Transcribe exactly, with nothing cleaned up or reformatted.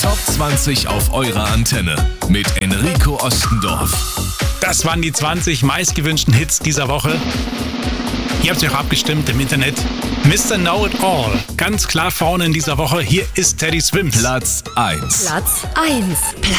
Top zwanzig auf eurer Antenne mit Enrico Ostendorf. Das waren die zwanzig meistgewünschten Hits dieser Woche. Ihr habt euch auch abgestimmt im Internet. Mister Know-It-All, ganz klar vorne in dieser Woche. Hier ist Teddy Swims. Platz eins. Platz eins.